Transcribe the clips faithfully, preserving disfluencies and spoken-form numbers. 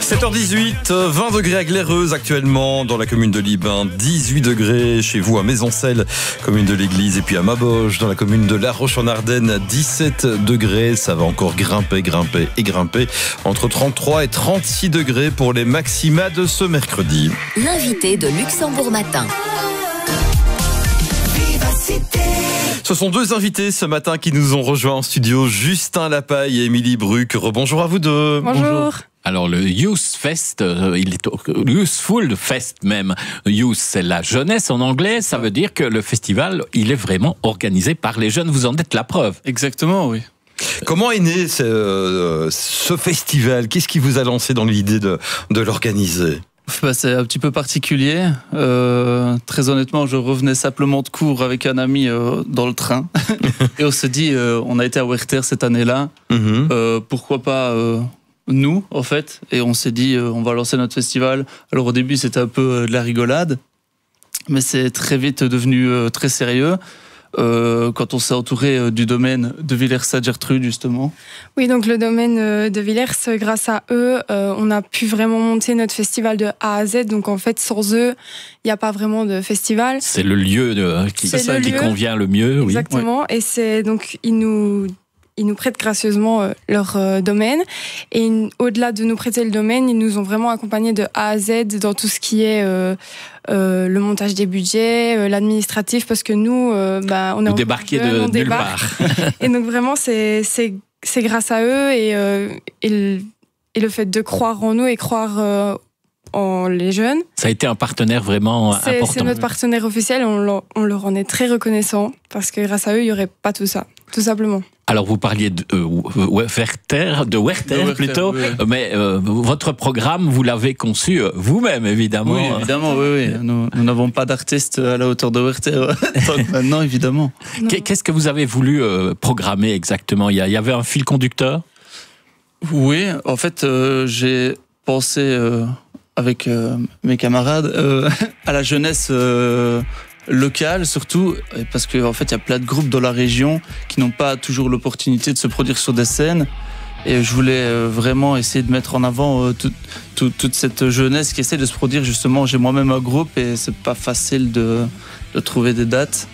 sept heures dix-huit, vingt degrés à Glaireuse actuellement dans la commune de Libin, dix-huit degrés chez vous à Maisoncelles, commune de l'Église, et puis à Maboche dans la commune de La Roche-en-Ardenne, dix-sept degrés. Ça va encore grimper, grimper et grimper entre trente-trois et trente-six degrés pour les maxima de ce mercredi. L'invité de Luxembourg Matin. Ce sont deux invités ce matin qui nous ont rejoints en studio, Justin Lapaille et Émilie Bruck. Rebonjour à vous deux. Bonjour. Bonjour. Alors le Youth Fest, euh, il est Youthful Fest même. Youth, c'est la jeunesse en anglais. Ça veut dire que le festival, il est vraiment organisé par les jeunes. Vous en êtes la preuve. Exactement, oui. Comment est né ce, euh, ce festival? Qu'est-ce qui vous a lancé dans l'idée de, de l'organiser? Bah, c'est un petit peu particulier. Euh, très honnêtement, je revenais simplement de cours avec un ami euh, dans le train. Et on s'est dit, euh, on a été à Werther cette année-là. Mm-hmm. Euh, pourquoi pas euh, nous, en fait. Et on s'est dit, euh, on va lancer notre festival. Alors au début, c'était un peu euh, de la rigolade. Mais c'est très vite devenu euh, très sérieux. Euh, quand on s'est entouré euh, du domaine de Villers-Sainte-Gertrude, justement. Oui, donc le domaine euh, de Villers, grâce à eux, euh, on a pu vraiment monter notre festival de A à Z. Donc en fait, sans eux, il n'y a pas vraiment de festival. C'est le lieu de, qui, ça, qui lieu. convient le mieux. Exactement. Oui. Et c'est donc ils nous Ils nous prêtent gracieusement euh, leur euh, domaine. Et in, au-delà de nous prêter le domaine, ils nous ont vraiment accompagnés de A à Z dans tout ce qui est euh, euh, le montage des budgets, euh, l'administratif, parce que nous, euh, bah, on est vous débarquez de nulle part. Et donc vraiment, c'est, c'est, c'est grâce à eux et, euh, et, le, et le fait de croire en nous et croire euh, en les jeunes. Ça a été un partenaire vraiment c'est, important. C'est notre partenaire officiel, on leur, on leur en est très reconnaissant, parce que grâce à eux, il n'y aurait pas tout ça, tout simplement. Alors vous parliez de euh, Werther, de Werther, de Werther plutôt, oui. mais euh, votre programme, vous l'avez conçu vous-même, évidemment. Oui, évidemment, oui, oui. Nous, nous n'avons pas d'artiste à la hauteur de Werther maintenant, évidemment. Non. Qu'est-ce que vous avez voulu euh, programmer exactement? Il y avait un fil conducteur? Oui, en fait, euh, j'ai pensé euh, avec euh, mes camarades euh, à la jeunesse euh, locale, surtout parce qu'en en fait, il y a plein de groupes dans la région qui n'ont pas toujours l'opportunité de se produire sur des scènes. Et je voulais euh, vraiment essayer de mettre en avant euh, tout, tout, toute cette jeunesse qui essaie de se produire. Justement, j'ai moi-même un groupe et c'est pas facile de, de trouver des dates.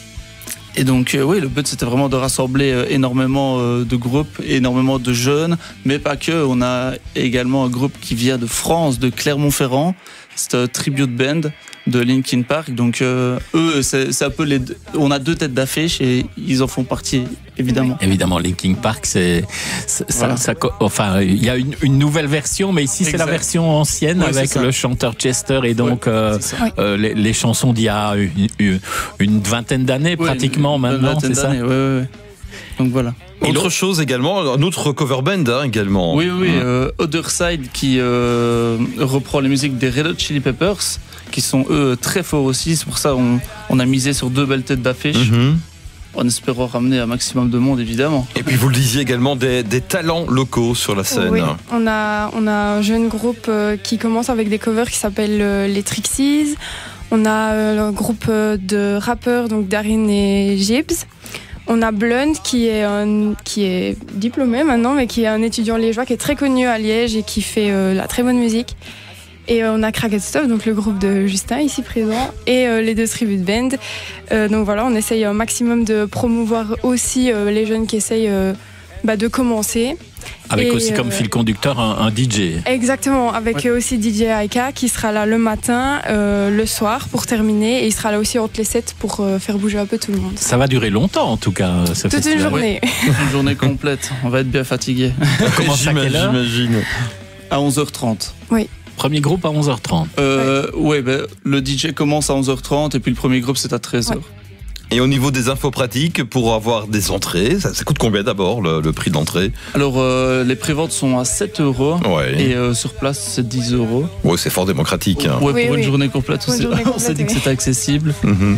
Et donc, euh, oui, le but, c'était vraiment de rassembler euh, énormément euh, de groupes, énormément de jeunes, mais pas que. On a également un groupe qui vient de France, de Clermont-Ferrand. C'est un tribute band de Linkin Park. Donc, euh, eux, c'est, c'est un peu les deux. On a deux têtes d'affiche et ils en font partie, évidemment. Évidemment, Linkin Park, c'est, c'est voilà. ça, ça, enfin, il y a une, une nouvelle version, mais ici, exact. C'est la version ancienne, oui, avec le chanteur Chester et donc, oui, euh, euh, les, les chansons d'il y a une, une, une vingtaine d'années, oui, pratiquement, une, maintenant, une c'est ça? Oui, oui, oui. Donc, voilà. Et autre chose également, un autre cover band hein, également. Oui, oui, mmh. euh, Other Side qui euh, reprend les musiques des Red Hot Chili Peppers, qui sont eux très forts aussi. C'est pour ça qu'on on a misé sur deux belles têtes d'affiche, mmh. en espérant ramener un maximum de monde évidemment. Et puis vous le disiez également, des, des talents locaux sur la scène. Oui, on a, on a un jeune groupe euh, qui commence avec des covers qui s'appellent euh, les Trixies. On a euh, un groupe de rappeurs, donc Darin et Gibbs. On a Blunt qui est, un, qui est diplômé maintenant, mais qui est un étudiant liégeois qui est très connu à Liège et qui fait euh, la très bonne musique. Et euh, on a Cracked Stuff, donc le groupe de Justin ici présent, et euh, les deux tribute band. Euh, donc voilà, on essaye un maximum de promouvoir aussi euh, les jeunes qui essayent euh, bah, de commencer. Avec et, aussi comme euh, fil conducteur un, un D J. Exactement, avec ouais. aussi D J Aika qui sera là le matin, euh, le soir pour terminer, et il sera là aussi entre les sets pour euh, faire bouger un peu tout le monde. Ça va durer longtemps en tout cas, ce Toute festival. une journée. Ouais. Une journée complète, on va être bien fatigué. Comment ça, j'imagine. À onze heures trente. Oui. Premier groupe à onze heures trente. Euh, ouais, ben, le D J commence à onze heures trente et puis le premier groupe c'est à treize heures. Ouais. Et au niveau des infos pratiques, pour avoir des entrées, ça, ça coûte combien d'abord le, le prix d'entrée? Alors euh, les préventes sont à sept euros ouais. et euh, sur place c'est dix euros. Ouais, c'est fort démocratique. Hein. Ouais, oui, pour oui. une journée complète aussi. Journée complète, on s'est dit oui. que c'était accessible. Mm-hmm.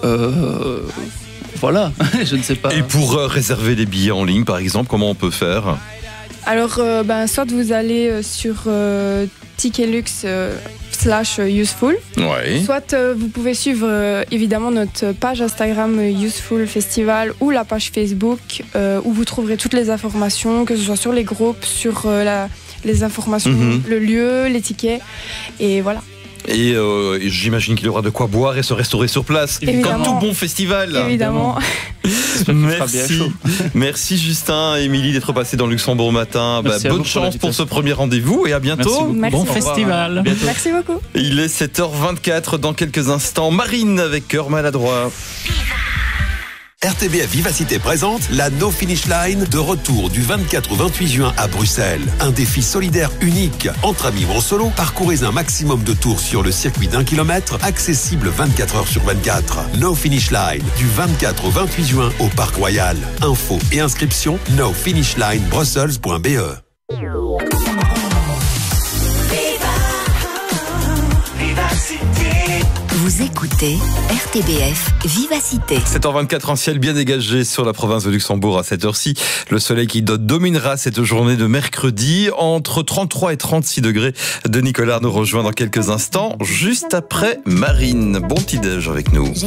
Euh, voilà, je ne sais pas. Et pour euh, réserver les billets en ligne par exemple, comment on peut faire? Alors, euh, ben, soit vous allez euh, sur euh, Ticketlux euh, slash Youthful, ouais. soit euh, vous pouvez suivre euh, évidemment notre page Instagram euh, Youthful Festival ou la page Facebook euh, où vous trouverez toutes les informations, que ce soit sur les groupes, sur euh, la, les informations, Mhm. le lieu, les tickets, et voilà. Et, euh, et j'imagine qu'il y aura de quoi boire et se restaurer sur place. Évidemment. Comme tout bon festival. Évidemment. Merci. Merci Justin et Émilie d'être passés dans Luxembourg matin. Bah, Merci à vous bonne pour chance pour ce l'invitation. premier rendez-vous et à bientôt. Merci beaucoup. Merci. Bon Au revoir. festival. Merci beaucoup. Il est sept heures vingt-quatre dans quelques instants. Marine avec Cœur Maladroit. R T B F Vivacité présente la No Finish Line de retour du vingt-quatre au vingt-huit juin à Bruxelles. Un défi solidaire unique. Entre amis ou en solo, parcourez un maximum de tours sur le circuit d'un kilomètre, accessible vingt-quatre heures sur vingt-quatre. No Finish Line du vingt-quatre au vingt-huit juin au Parc Royal. Infos et inscriptions no finish line brussels point b e. Vous écoutez R T B F Vivacité. sept heures vingt-quatre, un ciel bien dégagé sur la province de Luxembourg à cette heure-ci. Le soleil qui dominera cette journée de mercredi entre trente-trois et trente-six degrés. Denis Collard nous rejoint dans quelques instants, juste après Marine. Bon petit déj avec nous.